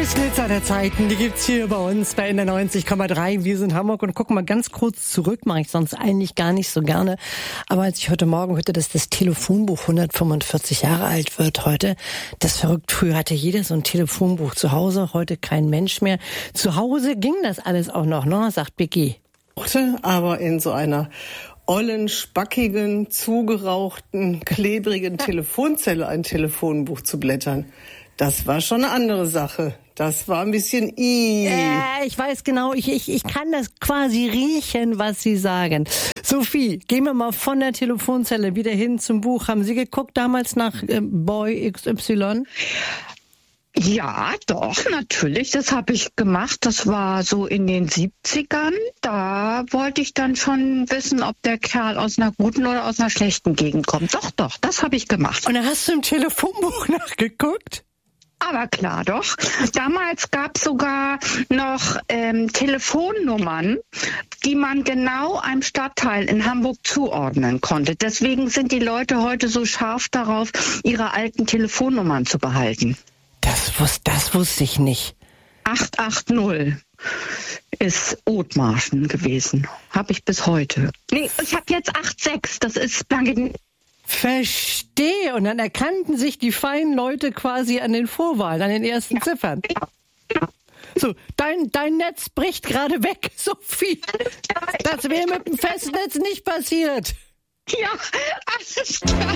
Schnitzer der Zeiten, die gibt's hier bei uns bei NDR 90,3. Wir sind Hamburg und gucken mal ganz kurz zurück, mache ich sonst eigentlich gar nicht so gerne. Aber als ich heute Morgen hörte, dass das Telefonbuch 145 Jahre alt wird heute, das verrückt. Früher hatte jeder so ein Telefonbuch zu Hause, heute kein Mensch mehr. Zu Hause ging das alles auch noch, ne? Sagt Biggie. Aber in so einer ollen, spackigen, zugerauchten, klebrigen Telefonzelle ein Telefonbuch zu blättern, das war schon eine andere Sache. Das war ein bisschen ich weiß genau, ich kann das quasi riechen, was Sie sagen. Sophie, gehen wir mal von der Telefonzelle wieder hin zum Buch. Haben Sie geguckt damals nach Boy XY? Ja, doch, natürlich. Das habe ich gemacht. Das war so in den 70ern. Da wollte ich dann schon wissen, ob der Kerl aus einer guten oder aus einer schlechten Gegend kommt. Doch, das habe ich gemacht. Und dann hast du im Telefonbuch nachgeguckt? Aber klar doch. Damals gab es sogar noch Telefonnummern, die man genau einem Stadtteil in Hamburg zuordnen konnte. Deswegen sind die Leute heute so scharf darauf, ihre alten Telefonnummern zu behalten. Das wusste ich nicht. 880 ist Othmarschen gewesen. Habe ich bis heute. Nee, ich habe jetzt 86. Das ist Blankenese. Verstehe. Und dann erkannten sich die feinen Leute quasi an den Vorwahlen, an den ersten Ziffern. So, dein Netz bricht gerade weg, Sophie. Das wäre mit dem Festnetz nicht passiert. Ja, alles klar.